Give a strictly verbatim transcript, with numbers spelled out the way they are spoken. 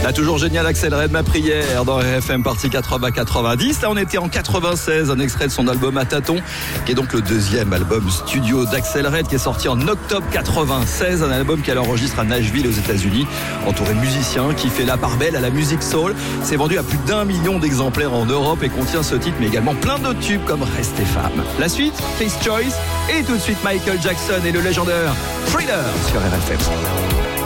Là, toujours génial, Axel Red, Ma prière dans R F M partie quatre-vingts quatre-vingt-dix. Là, on était en quatre-vingt-seize, un extrait de son album À tâtons, qui est donc le deuxième album studio d'Axel Red, qui est sorti en octobre quatre-vingt-seize, un album qu'elle enregistre à Nashville aux États-Unis, entouré de musiciens, qui fait la part belle à la musique soul. C'est vendu à plus d'un million d'exemplaires en Europe et contient ce titre, mais également plein d'autres tubes comme Restez femme. La suite, Face Choice, et tout de suite Michael Jackson et le légendaire Thriller sur R F M.